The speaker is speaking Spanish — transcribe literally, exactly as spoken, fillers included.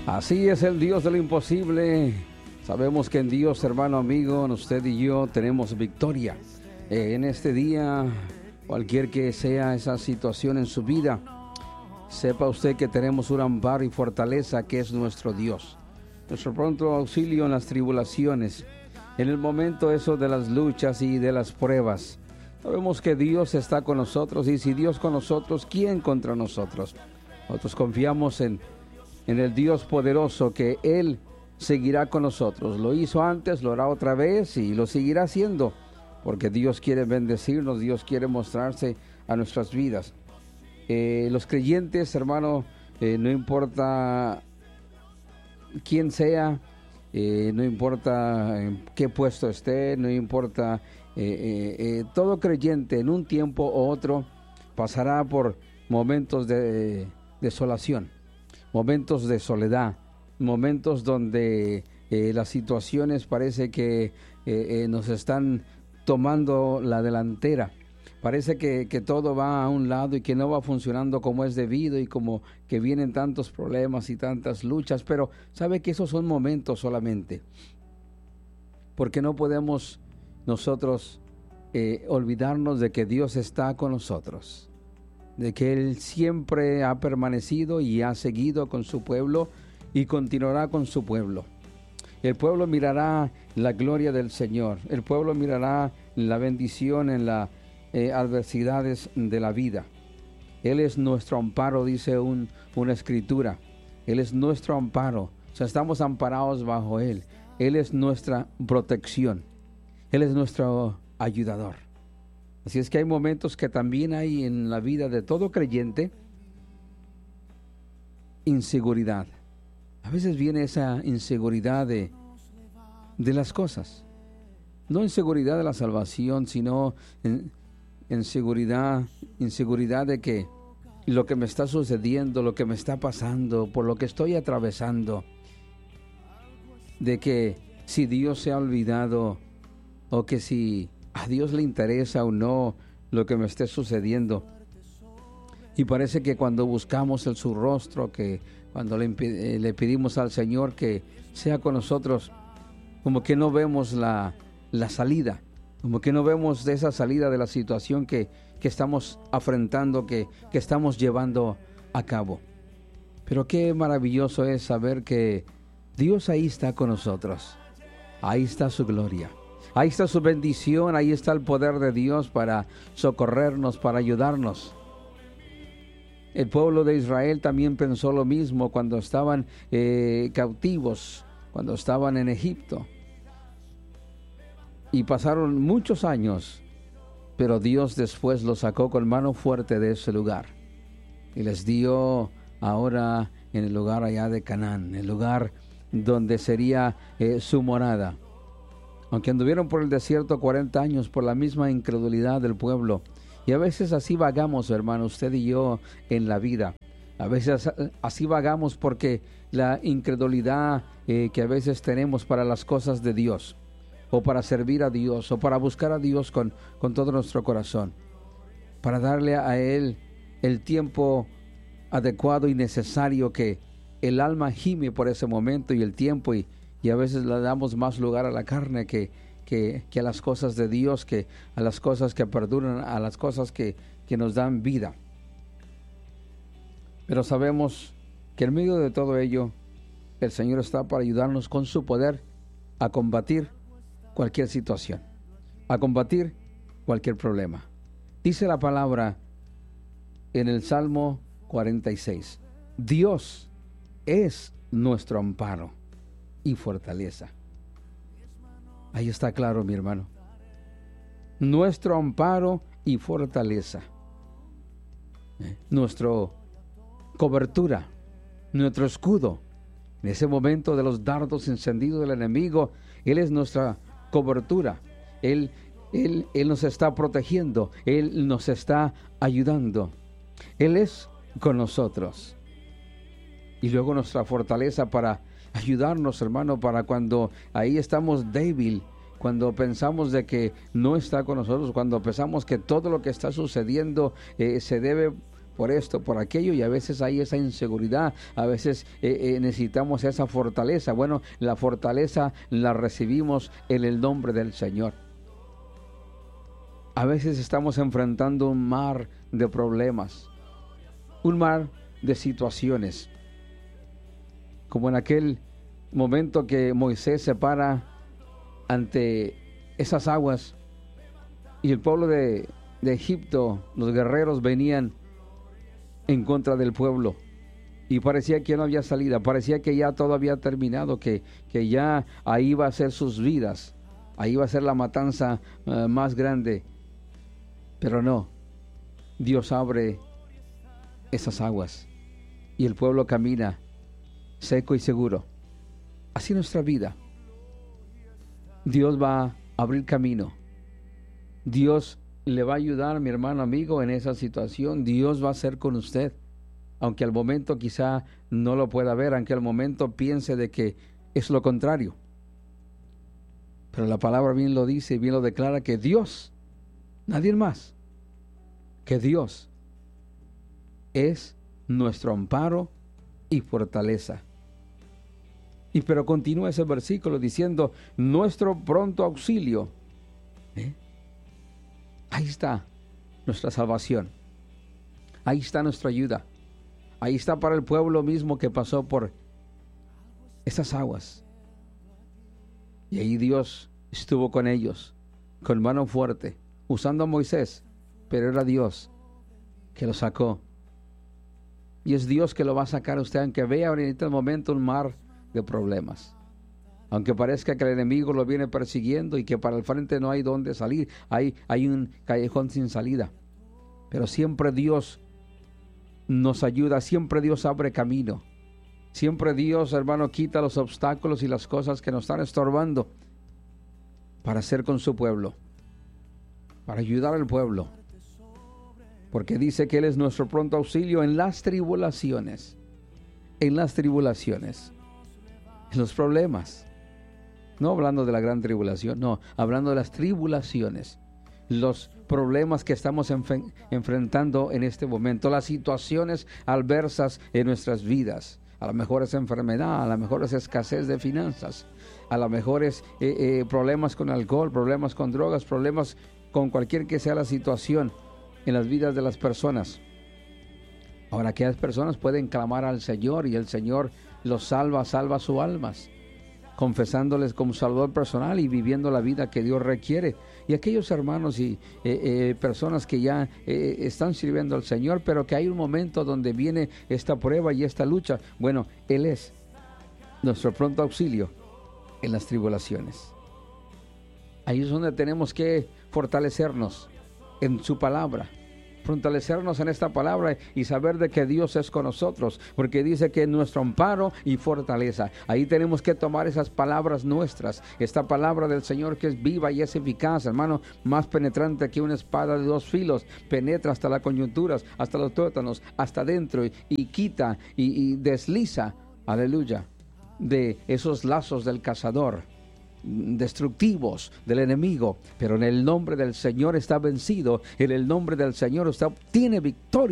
Así es el Dios de lo imposible. Sabemos que en Dios, hermano, amigo, usted y yo tenemos victoria. Eh, en este día, cualquier que sea esa situación en su vida, sepa usted que tenemos un amparo y fortaleza que es nuestro Dios. Nuestro pronto auxilio en las tribulaciones, en el momento eso de las luchas y de las pruebas. Sabemos que Dios está con nosotros, y si Dios con nosotros, ¿quién contra nosotros? Nosotros confiamos en, en el Dios poderoso, que Él seguirá con nosotros. Lo hizo antes, lo hará otra vez y lo seguirá haciendo, porque Dios quiere bendecirnos, Dios quiere mostrarse a nuestras vidas. Eh, los creyentes, hermano, eh, no importa quién sea, eh, no importa en qué puesto esté, no importa, eh, eh, eh, todo creyente en un tiempo u otro pasará por momentos de eh, desolación, momentos de soledad, momentos donde eh, las situaciones parece que eh, eh, nos están tomando la delantera. Parece que, que todo va a un lado y que no va funcionando como es debido, y como que vienen tantos problemas y tantas luchas, pero sabe que esos son momentos solamente, porque no podemos nosotros eh, olvidarnos de que Dios está con nosotros, de que Él siempre ha permanecido y ha seguido con su pueblo y continuará con su pueblo. El pueblo mirará la gloria del Señor, el pueblo mirará la bendición en las eh, adversidades de la vida. Él es nuestro amparo, dice un, una escritura. Él es nuestro amparo, o sea, estamos amparados bajo Él. Él es nuestra protección, Él es nuestro ayudador. Así es que hay momentos que también hay en la vida de todo creyente inseguridad. A veces viene esa inseguridad de, de las cosas. No inseguridad de la salvación, sino en, inseguridad, inseguridad de que lo que me está sucediendo, lo que me está pasando, por lo que estoy atravesando, de que si Dios se ha olvidado, o que si a Dios le interesa o no lo que me esté sucediendo. Y parece que cuando buscamos el su rostro, que cuando le, eh, le pedimos al Señor que sea con nosotros, como que no vemos la, la salida, como que no vemos de esa salida de la situación que, que estamos afrontando, que, que estamos llevando a cabo. Pero qué maravilloso es saber que Dios ahí está con nosotros. Ahí está su gloria, ahí está su bendición, ahí está el poder de Dios para socorrernos, para ayudarnos. El pueblo de Israel también pensó lo mismo cuando estaban eh, cautivos, cuando estaban en Egipto. Y pasaron muchos años, pero Dios después los sacó con mano fuerte de ese lugar. Y les dio ahora en el lugar allá de Canaán, el lugar donde sería eh, su morada. Aunque anduvieron por el desierto cuarenta años por la misma incredulidad del pueblo. Y a veces así vagamos, hermano, usted y yo en la vida. A veces así vagamos porque la incredulidad eh, que a veces tenemos para las cosas de Dios, o para servir a Dios, o para buscar a Dios con, con todo nuestro corazón, para darle a Él el tiempo adecuado y necesario que el alma gime por ese momento y el tiempo, y, y a veces le damos más lugar a la carne que Que, que a las cosas de Dios, que a las cosas que perduran, a las cosas que, que nos dan vida. Pero sabemos que en medio de todo ello, el Señor está para ayudarnos con su poder a combatir cualquier situación, a combatir cualquier problema. Dice la palabra en el Salmo cuarenta y seis, Dios es nuestro amparo y fortaleza. Ahí está claro, mi hermano. Nuestro amparo y fortaleza. ¿Eh? Nuestro cobertura, nuestro escudo. En ese momento de los dardos encendidos del enemigo, Él es nuestra cobertura. Él, Él, Él nos está protegiendo. Él nos está ayudando. Él es con nosotros. Y luego nuestra fortaleza para ayudarnos, hermano, para cuando ahí estamos débil, cuando pensamos de que no está con nosotros, cuando pensamos que todo lo que está sucediendo eh, se debe por esto, por aquello, y a veces hay esa inseguridad, a veces eh, eh, necesitamos esa fortaleza. Bueno, la fortaleza la recibimos en el nombre del Señor. A veces estamos enfrentando un mar de problemas, un mar de situaciones, como en aquel momento que Moisés se para ante esas aguas y el pueblo de, de Egipto, los guerreros venían en contra del pueblo y parecía que no había salida, parecía que ya todo había terminado, que, que ya ahí iba a ser sus vidas, ahí iba a ser la matanza uh, más grande. Pero no, Dios abre esas aguas y el pueblo camina seco y seguro. Así nuestra vida. Dios va a abrir camino. Dios le va a ayudar, mi hermano amigo, en esa situación. Dios va a ser con usted. Aunque al momento quizá no lo pueda ver, aunque al momento piense de que es lo contrario. Pero la palabra bien lo dice y bien lo declara, que Dios, nadie más, que Dios es nuestro amparo y fortaleza. Y pero continúa ese versículo diciendo, nuestro pronto auxilio. ¿Eh? Ahí está nuestra salvación. Ahí está nuestra ayuda. Ahí está para el pueblo mismo que pasó por esas aguas. Y ahí Dios estuvo con ellos, con mano fuerte, usando a Moisés, pero era Dios que lo sacó. Y es Dios que lo va a sacar a usted, aunque vea en este momento un mar de problemas. Aunque parezca que el enemigo lo viene persiguiendo y que para el frente no hay dónde salir, hay, hay un callejón sin salida. Pero siempre Dios nos ayuda, siempre Dios abre camino. Siempre Dios, hermano, quita los obstáculos y las cosas que nos están estorbando para hacer con su pueblo, para ayudar al pueblo. Porque dice que Él es nuestro pronto auxilio en las tribulaciones, en las tribulaciones, en los problemas. No hablando de la gran tribulación, no, hablando de las tribulaciones, los problemas que estamos enf- enfrentando en este momento, las situaciones adversas en nuestras vidas. A lo mejor es enfermedad, a lo mejor es escasez de finanzas, a lo mejor es eh, eh, problemas con alcohol, problemas con drogas, problemas con cualquier que sea la situación en las vidas de las personas. Ahora, aquellas personas pueden clamar al Señor y el Señor los salva, salva sus almas, confesándoles como Salvador personal y viviendo la vida que Dios requiere. Y aquellos hermanos y eh, eh, personas que ya eh, están sirviendo al Señor, pero que hay un momento donde viene esta prueba y esta lucha. Bueno, Él es nuestro pronto auxilio en las tribulaciones. Ahí es donde tenemos que fortalecernos en su palabra, fortalecernos en esta palabra y saber de que Dios es con nosotros, porque dice que es nuestro amparo y fortaleza. Ahí tenemos que tomar esas palabras nuestras, esta palabra del Señor que es viva y es eficaz, hermano, más penetrante que una espada de dos filos, penetra hasta las coyunturas, hasta los tuétanos, hasta adentro y, y quita y, y desliza, aleluya, de esos lazos del cazador destructivos del enemigo, pero en el nombre del Señor está vencido, en el nombre del Señor usted obtiene victoria.